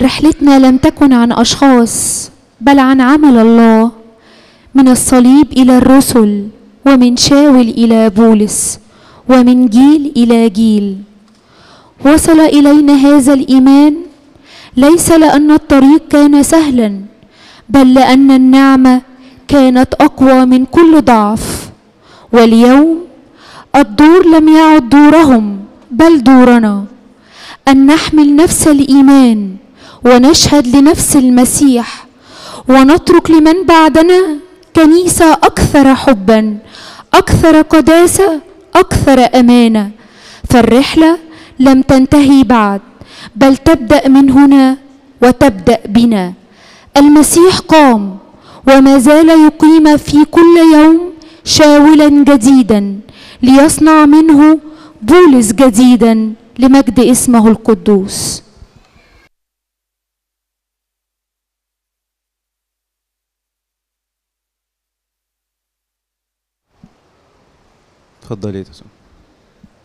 رحلتنا لم تكن عن أشخاص بل عن عمل الله، من الصليب إلى الرسل، ومن شاول إلى بولس، ومن جيل إلى جيل. وصل إلينا هذا الإيمان ليس لأن الطريق كان سهلا، بل لأن النعمة كانت أقوى من كل ضعف. واليوم الدور لم يعد دورهم بل دورنا، أن نحمل نفس الإيمان ونشهد لنفس المسيح، ونترك لمن بعدنا كنيسة أكثر حبا، أكثر قداسة، أكثر أمانة. فالرحلة لم تنتهي بعد، بل تبدأ من هنا وتبدأ بنا. المسيح قام وما زال يقيم في كل يوم شاولا جديدا ليصنع منه بولس جديدا لمجد اسمه القدوس. اتفضلي يا تسوني.